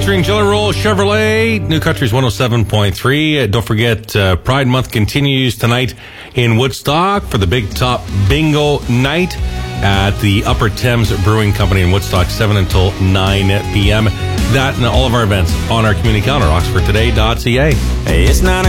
featuring Jelly Roll Chevrolet, New Country's 107.3. Don't forget, Pride Month continues tonight in Woodstock for the Big Top Bingo Night at the Upper Thames Brewing Company in Woodstock, 7 until 9 p.m. That and all of our events on our community calendar, oxfordtoday.ca. It's not